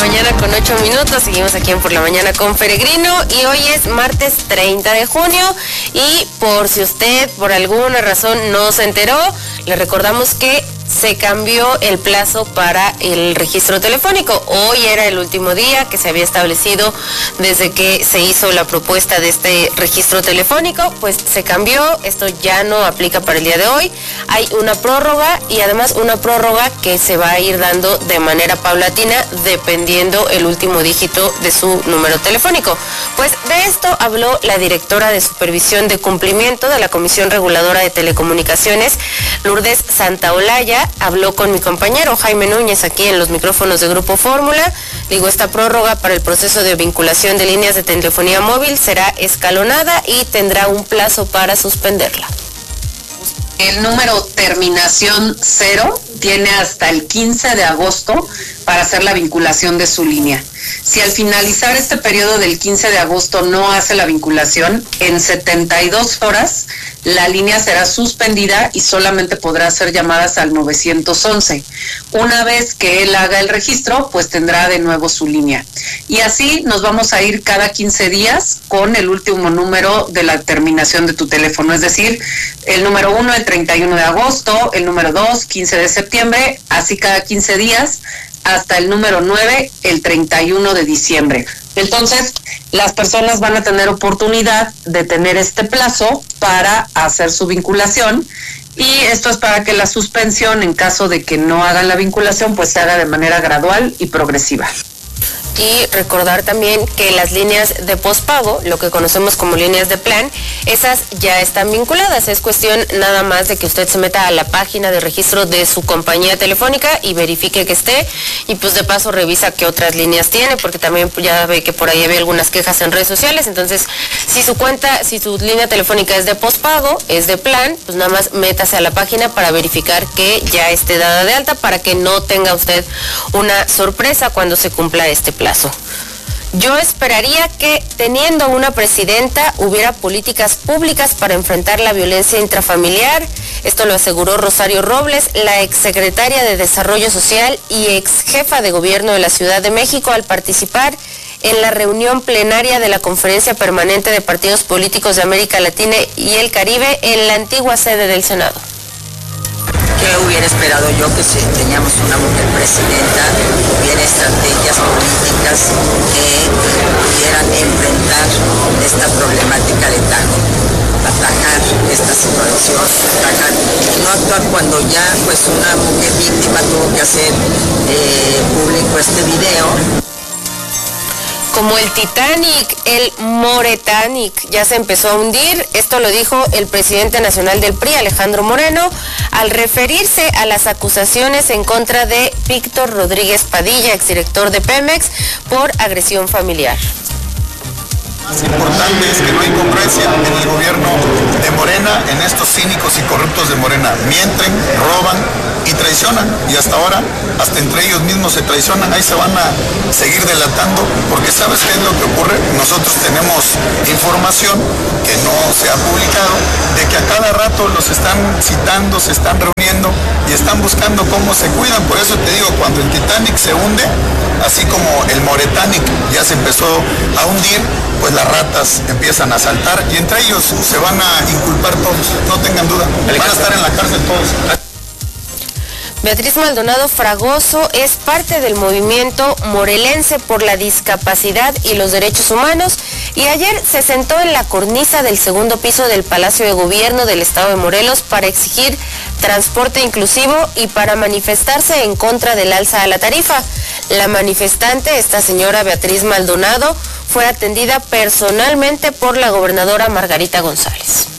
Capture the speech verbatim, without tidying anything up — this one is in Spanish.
mañana con ocho minutos, seguimos aquí en Por la Mañana con Peregrino y hoy es martes treinta de junio y por si usted por alguna razón no se enteró, le recordamos que se cambió el plazo para el registro telefónico. Hoy era el último día que se había establecido desde que se hizo la propuesta de este registro telefónico, pues se cambió, esto ya no aplica para el día de hoy. Hay una prórroga y además una prórroga que se va a ir dando de manera paulatina dependiendo el último dígito de su número telefónico. Pues de esto habló la directora de Supervisión de Cumplimiento de la Comisión Reguladora de Telecomunicaciones, Lourdes Santaolalla. Habló con mi compañero Jaime Núñez aquí en los micrófonos de Grupo Fórmula. Digo, esta prórroga para el proceso de vinculación de líneas de telefonía móvil será escalonada y tendrá un plazo para suspenderla. El número terminación cero tiene hasta el quince de agosto para hacer la vinculación de su línea. Si al finalizar este periodo del quince de agosto no hace la vinculación, en setenta y dos horas la línea será suspendida y solamente podrá hacer llamadas al nueve once. Una vez que él haga el registro, pues tendrá de nuevo su línea. Y así nos vamos a ir cada quince días con el último número de la terminación de tu teléfono. Es decir, el número uno, el treinta y uno de agosto, el número dos, quince de septiembre, así cada quince días, hasta el número nueve, el treinta y uno de diciembre. Entonces, las personas van a tener oportunidad de tener este plazo para hacer su vinculación, y esto es para que la suspensión, en caso de que no hagan la vinculación, pues se haga de manera gradual y progresiva. Y recordar también que las líneas de pospago, lo que conocemos como líneas de plan, esas ya están vinculadas. Es cuestión nada más de que usted se meta a la página de registro de su compañía telefónica y verifique que esté, y pues de paso revisa qué otras líneas tiene, porque también ya ve que por ahí había algunas quejas en redes sociales. Entonces, si su cuenta, si su línea telefónica es de pospago, es de plan, pues nada más métase a la página para verificar que ya esté dada de alta, para que no tenga usted una sorpresa cuando se cumpla este plan. Plazo. Yo esperaría que, teniendo una presidenta, hubiera políticas públicas para enfrentar la violencia intrafamiliar. Esto lo aseguró Rosario Robles, la exsecretaria de Desarrollo Social y ex jefa de gobierno de la Ciudad de México, al participar en la reunión plenaria de la Conferencia Permanente de Partidos Políticos de América Latina y el Caribe en la antigua sede del Senado. ¿Qué hubiera esperado yo? Que si teníamos una mujer presidenta, hubiera estrategias políticas que pudieran enfrentar esta problemática de tajo, atacar esta situación, atacar, no actuar cuando ya pues una mujer víctima tuvo que hacer eh, público este video. Como el Titanic, el Moretanic ya se empezó a hundir. Esto lo dijo el presidente nacional del P R I, Alejandro Moreno, al referirse a las acusaciones en contra de Víctor Rodríguez Padilla, exdirector de Pemex, por agresión familiar. Más importante es que no hay congruencia en el gobierno de Morena, en estos cínicos y corruptos de Morena. Mienten, roban y traicionan, y hasta ahora, hasta entre ellos mismos se traicionan. Ahí se van a seguir delatando, porque ¿sabes qué es lo que ocurre? Nosotros tenemos información que no se ha publicado, de que a cada rato los están citando, se están reuniendo y están buscando cómo se cuidan. Por eso te digo, cuando el Titanic se hunde, así como el Moretanic ya se empezó a hundir, pues las ratas empiezan a saltar y entre ellos se van a inculpar todos, no tengan duda, van a estar en la cárcel todos. Beatriz Maldonado Fragoso es parte del movimiento morelense por la discapacidad y los derechos humanos, y ayer se sentó en la cornisa del segundo piso del Palacio de Gobierno del Estado de Morelos para exigir transporte inclusivo y para manifestarse en contra del alza a la tarifa. La manifestante, esta señora Beatriz Maldonado, fue atendida personalmente por la gobernadora Margarita González.